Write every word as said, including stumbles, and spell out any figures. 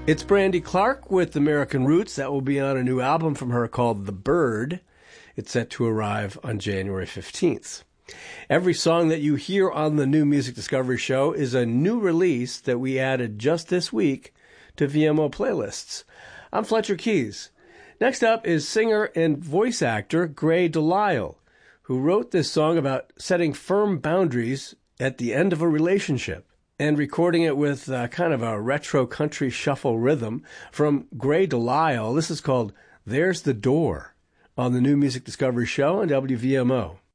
It's Brandy Clark with American Roots. That will be on a new album from her called The Bird. It's set to arrive on January fifteenth. Every song that you hear on the new Music Discovery Show is a new release that we added just this week to V M O playlists. I'm Fletcher Keys. Next up is singer and voice actor Grey DeLisle, who wrote this song about setting firm boundaries at the end of a relationship, and recording it with uh, kind of a retro country shuffle rhythm. From Grey DeLisle, this is called There's the Door on the new Music Discovery Show on W V M O.